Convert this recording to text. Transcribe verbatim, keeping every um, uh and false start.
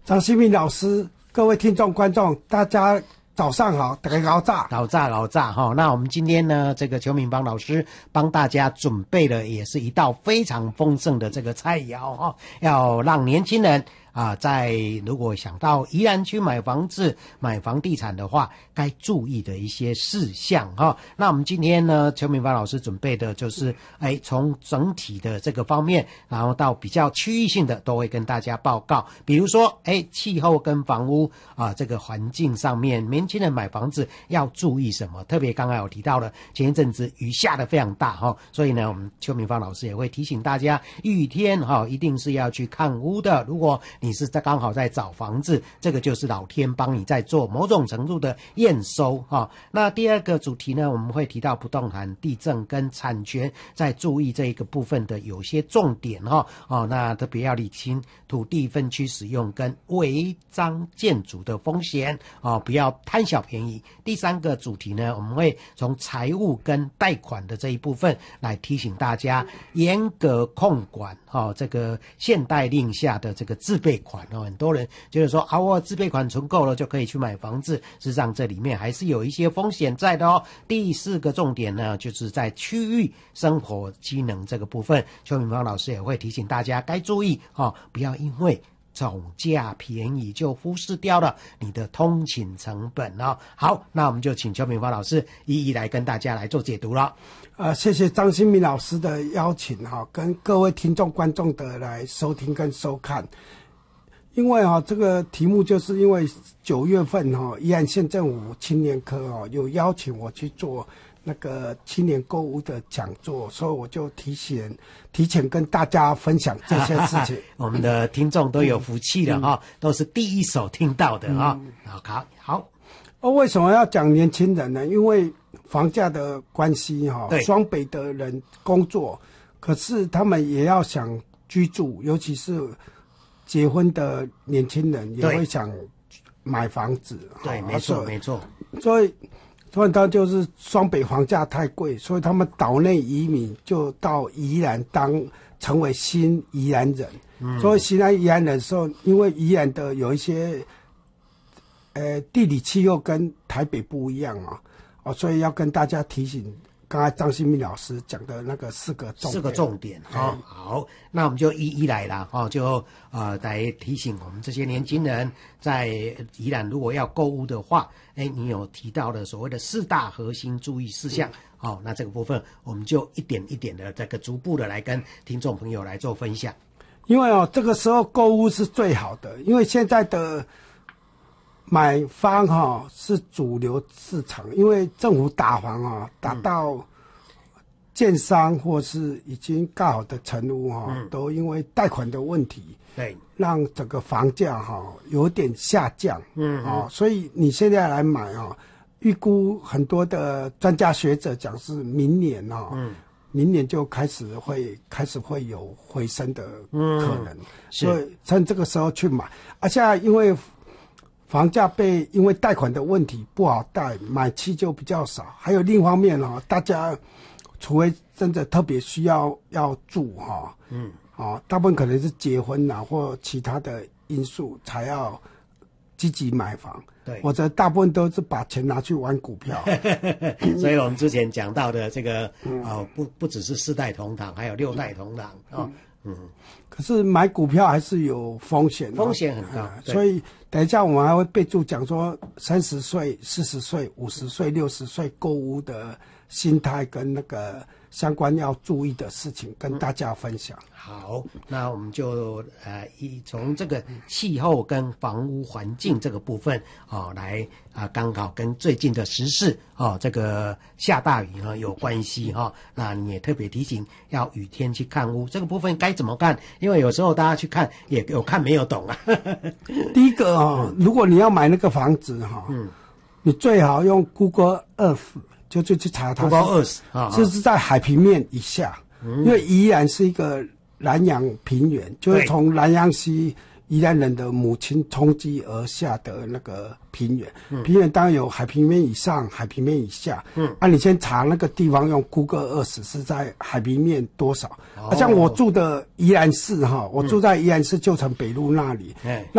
张新民老师，各位听众观众，大家早上好，大家搞炸搞炸搞炸哈！那我们今天呢，这个邱明邦老师帮大家准备了，也是一道非常丰盛的这个菜肴哈，要让年轻人啊，在如果想到宜兰区买房子、买房地产的话，该注意的一些事项哈。那我们今天呢，邱明邦老师准备的就是，哎，从整体的这个方面，然后到比较区域性的，都会跟大家报告。比如说，哎，气候跟房屋啊，这个环境上面，年轻人买房子要注意什么？特别刚刚有提到了，前一阵子雨下的非常大哈，所以呢，我们邱明邦老师也会提醒大家，雨天哈，一定是要去看屋的。如果你是在刚好在找房子，这个就是老天帮你在做某种程度的验收哈。那第二个主题呢，我们会提到不动产、地政跟产权，在注意这一个部分的有些重点哈。哦，那特别要理清土地分区使用跟违章建筑的风险哦，不要贪小便宜。第三个主题呢，我们会从财务跟贷款的这一部分来提醒大家严格控管哦，这个现代令下的这个自备款哦，很多人觉得说啊，我自备款存够了就可以去买房子，事实上这里面还是有一些风险在的哦。第四个重点呢，就是在区域生活机能这个部分，邱明邦老师也会提醒大家该注意哦，不要因为总价便宜就忽视掉了你的通勤成本哦。好，那我们就请邱明邦老师一一来跟大家来做解读了。 呃，谢谢张新民老师的邀请哈，跟各位听众观众的来收听跟收看。因为哈、哦，这个题目就是因为九月份哈、哦，宜兰县政府青年科哦有邀请我去做那个青年购物的讲座，所以我就提前提前跟大家分享这些事情。 我们的听众都有福气了哈、嗯，都是第一手听到的哈。好、嗯，好。 哦，为什么要讲年轻人呢？因为房价的关系哈，双北的人工作，可是他们也要想居住，尤其是结婚的年轻人也会想买房子。 对，没错，没错。 所以，所以他就是双北房价太贵，所以他们岛内移民就到宜兰当成为新宜兰人。嗯、所以新宜兰人的时候，因为宜兰的有一些，呃，地理气候跟台北不一样啊，哦，所以要跟大家提醒。刚才张新民老师讲的那个四个重点， 四个重点哈、嗯，好，那我们就一一来了哈，就呃来提醒我们这些年轻人，在宜兰如果要购物的话，哎，你有提到的所谓的四大核心注意事项，好、嗯哦，那这个部分我们就一点一点的这个逐步的来跟听众朋友来做分享。 因为哦，这个时候购物是最好的，因为现在的买方哈、哦、是主流市场，因为政府打房啊、哦，打到建商或是已经盖好的成屋哈、哦嗯，都因为贷款的问题， 对， 让整个房价哈、哦、有点下降，嗯，哦，所以你现在来买啊、哦，预估很多的专家学者讲是明年啊、哦，嗯，明年就开始会开始会有回升的可能，嗯、所以趁这个时候去买，啊，现在因为房价被因为贷款的问题不好贷，买气就比较少。还有另一方面哦，大家除非真的特别需要要住哈，嗯，哦，大部分可能是结婚啊或其他的因素才要积极买房。对，或者大部分都是把钱拿去玩股票。 所以我们之前讲到的这个，嗯、哦，不不只是四代同堂，还有六代同堂啊。哦嗯，可是买股票还是有风险、哦， 风险很高、 嗯，所以等一下我们还会备注讲说，三十岁、四十岁、五十岁、六十岁购物的心态跟那个相关要注意的事情，跟大家分享。 嗯、好，那我们就呃，以从这个气候跟房屋环境这个部分哦，来啊、呃，刚好跟最近的时事哦，这个下大雨呢有关系哈、哦。那你也特别提醒要雨天去看屋，这个部分该怎么看？因为有时候大家去看也有看没有懂啊。 第一个哦，如果你要买那个房子哈、哦，嗯，你最好用 Google Earth 就就去查它 Google Earth 啊， 这是在海平面以下，嗯、因为宜兰是一个南洋平原，就是从南洋溪宜兰人的母亲冲击而下的那个平原，嗯、平原当然有海平面以上、海平面以下。嗯，啊，你先查那个地方用 Google Earth 是在海平面多少？哦、啊，像我住的宜兰市哈，我住在宜兰市旧城北路那里。嗯